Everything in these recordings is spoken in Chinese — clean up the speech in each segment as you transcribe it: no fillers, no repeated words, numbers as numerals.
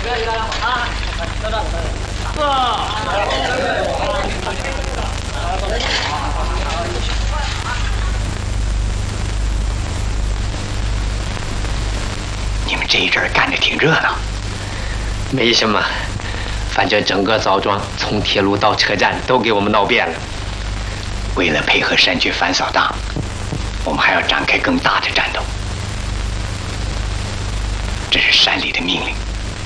你们这一阵儿干得挺热闹。 没什么，反正整个枣庄从铁路到车站都给我们闹遍了。 为了配合山区反扫荡，我们还要展开更大的战斗。这是山里的命令。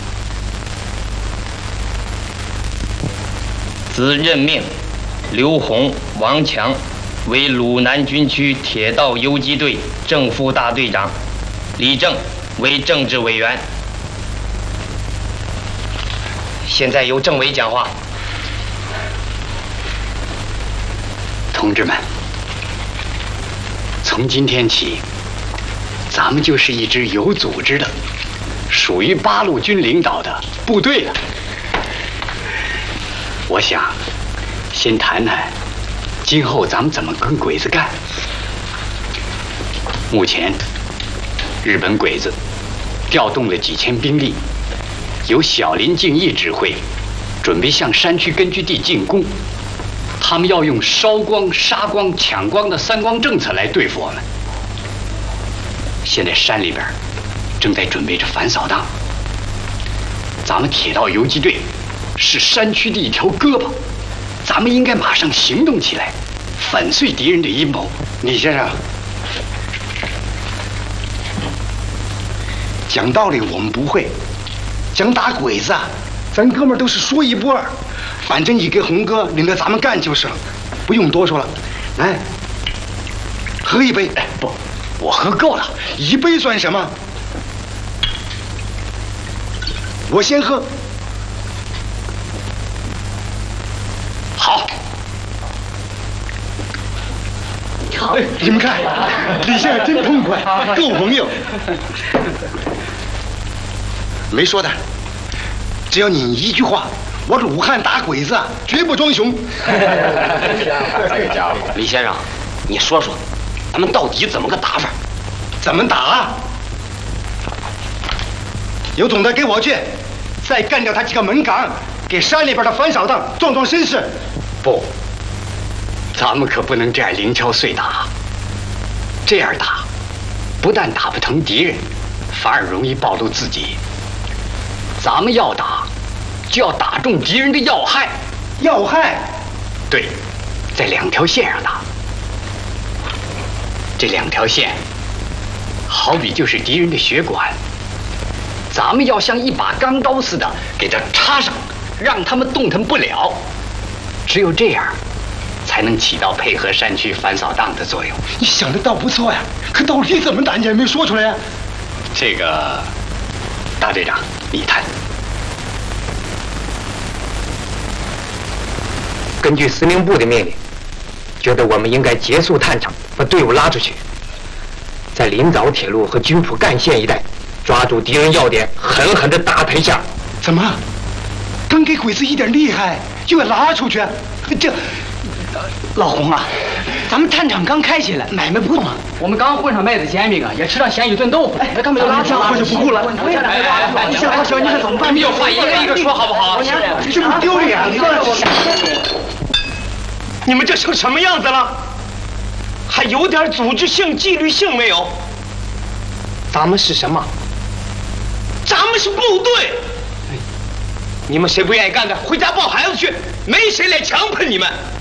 兹任命刘洪、王强为鲁南军区铁道游击队正副大队长，李正为政治委员。现在由政委讲话。 同志们，从今天起，咱们就是一支有组织的、属于八路军领导的部队了。我想，先谈谈今后咱们怎么跟鬼子干。目前，日本鬼子调动了几千兵力，由小林敬义指挥，准备向山区根据地进攻。他们要用烧光、杀光、抢光的三光政策来对付我们。现在山里边正在准备着反扫荡，咱们铁道游击队是山区的一条胳膊，咱们应该马上行动起来，粉碎敌人的阴谋。 李先生，讲道理我们不会，讲打鬼子啊，咱哥们儿都是说一不二。反正你给红哥领着咱们干就是了，不用多说了。来，喝一杯。哎，不，我喝够了，一杯算什么？我先喝。好。好，你们看，李先生真痛快，够朋友。没说的，只要你一句话。我鲁汉打鬼子，绝不装熊。 这个家伙，李先生，你说说，咱们到底怎么个打法？ 怎么打啊？有种的给我去，再干掉他几个门岗，给山里边的反扫荡壮壮声势。 不，咱们可不能这样零敲碎打。这样打，不但打不疼敌人，反而容易暴露自己。咱们要打。就要打中敌人的要害， 要害， 对，在两条线上打。这两条线，好比就是敌人的血管，咱们要像一把钢刀似的给它插上，让他们动弹不了。只有这样，才能起到配合山区反扫荡的作用。 你想的倒不错呀，可到底怎么打你还没说出来呀？ 这个，大队长，你谈。 根据司令部的命令，觉得我们应该结束探场，把队伍拉出去，在临枣铁路和军浦干线一带抓住敌人要点，狠狠地打他一下。 怎么？刚给鬼子一点厉害，就要拉出去？这， 老洪啊，咱们探场刚开起来，买卖不动。我们刚混上麦子煎饼啊，也吃上咸鱼炖豆腐。那干嘛就拉上？ 我就不顾了。 你小花小，你看怎么办？ 你有话一个一个说好不好？ 这不丢脸吗？ 你们这成什么样子了？还有点组织性、纪律性没有？ 咱们是什么？ 咱们是部队。你们谁不愿意干的，回家抱孩子去，没谁来强迫你们。